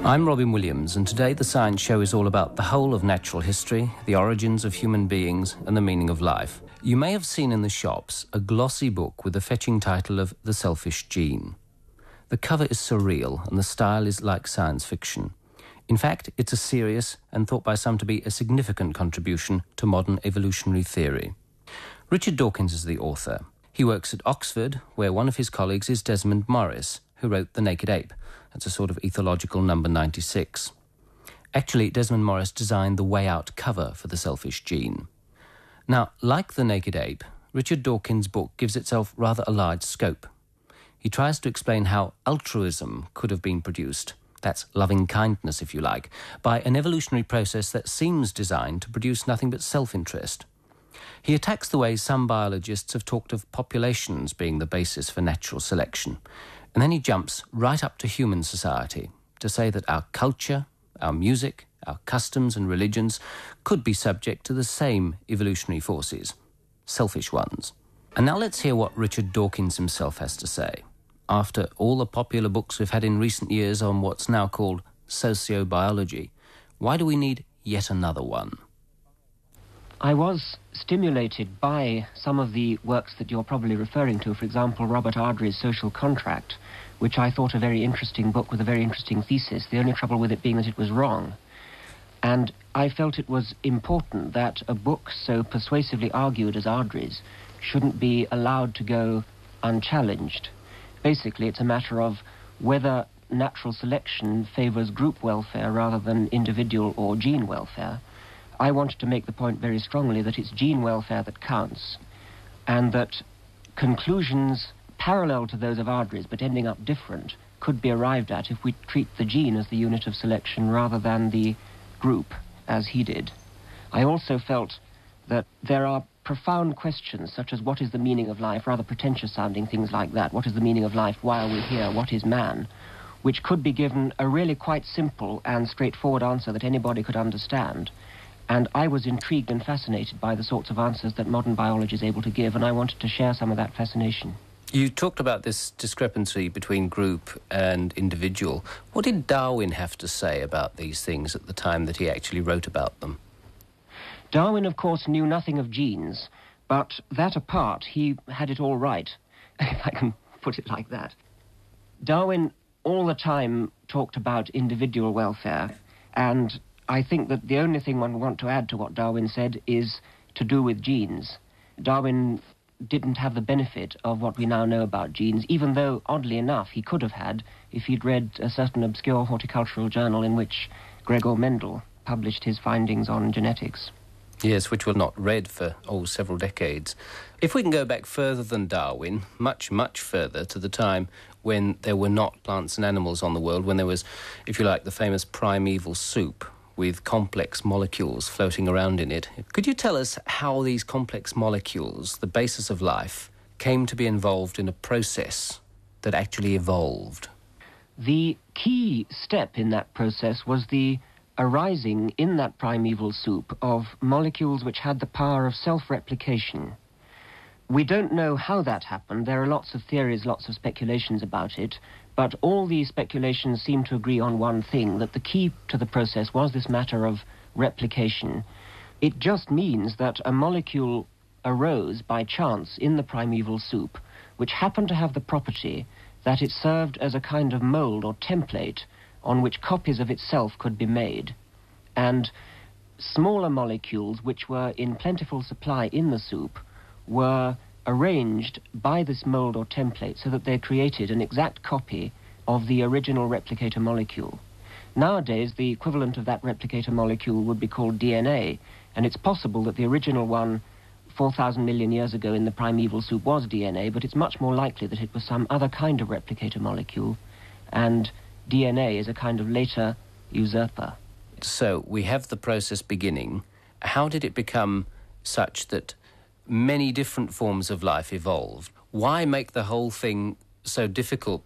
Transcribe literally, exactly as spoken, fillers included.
I'm Robin Williams, and today The Science Show is all about the whole of natural history, the origins of human beings, and the meaning of life. You may have seen in the shops a glossy book with the fetching title of The Selfish Gene. The cover is surreal, and the style is like science fiction. In fact, it's a serious and thought by some to be a significant contribution to modern evolutionary theory. Richard Dawkins is the author. He works at Oxford, where one of his colleagues is Desmond Morris, who wrote The Naked Ape. That's a sort of ethological number ninety-six. Actually, Desmond Morris designed the way out cover for The Selfish Gene. Now, like The Naked Ape, Richard Dawkins' book gives itself rather a large scope. He tries to explain how altruism could have been produced, that's loving kindness if you like, by an evolutionary process that seems designed to produce nothing but self-interest. He attacks the way some biologists have talked of populations being the basis for natural selection. And then he jumps right up to human society to say that our culture, our music, our customs and religions could be subject to the same evolutionary forces, selfish ones. And now let's hear what Richard Dawkins himself has to say. After all the popular books we've had in recent years on what's now called sociobiology, why do we need yet another one? I was stimulated by some of the works that you're probably referring to, for example, Robert Ardrey's Social Contract, which I thought a very interesting book with a very interesting thesis, the only trouble with it being that it was wrong. And I felt it was important that a book so persuasively argued as Ardrey's shouldn't be allowed to go unchallenged. Basically, it's a matter of whether natural selection favors group welfare rather than individual or gene welfare. I wanted to make the point very strongly that it's gene welfare that counts, and that conclusions parallel to those of Ardrey's, but ending up different, could be arrived at if we treat the gene as the unit of selection rather than the group, as he did. I also felt that there are profound questions, such as what is the meaning of life, rather pretentious-sounding things like that. What is the meaning of life? Why are we here? What is man? Which could be given a really quite simple and straightforward answer that anybody could understand. And I was intrigued and fascinated by the sorts of answers that modern biology is able to give, and I wanted to share some of that fascination. You talked about this discrepancy between group and individual. What did Darwin have to say about these things at the time that he actually wrote about them? Darwin, of course, knew nothing of genes, but that apart, he had it all right, if I can put it like that. Darwin all the time talked about individual welfare, and I think that the only thing one would want to add to what Darwin said is to do with genes. Darwin didn't have the benefit of what we now know about genes, even though, oddly enough, he could have had if he'd read a certain obscure horticultural journal in which Gregor Mendel published his findings on genetics. Yes, which were not read for, oh, several decades. If we can go back further than Darwin, much, much further, to the time when there were not plants and animals on the world, when there was, if you like, the famous primeval soup, with complex molecules floating around in it. Could you tell us how these complex molecules, the basis of life, came to be involved in a process that actually evolved? The key step in that process was the arising in that primeval soup of molecules which had the power of self-replication. We don't know how that happened. There are lots of theories, lots of speculations about it. But all these speculations seem to agree on one thing, that the key to the process was this matter of replication. It just means that a molecule arose by chance in the primeval soup, which happened to have the property that it served as a kind of mold or template on which copies of itself could be made. And smaller molecules, which were in plentiful supply in the soup, were arranged by this mold or template so that they created an exact copy of the original replicator molecule. Nowadays, the equivalent of that replicator molecule would be called D N A, and it's possible that the original one four thousand million years ago in the primeval soup was D N A, but it's much more likely that it was some other kind of replicator molecule, and D N A is a kind of later usurper. So we have the process beginning. How did it become such that many different forms of life evolved? Why make the whole thing so difficult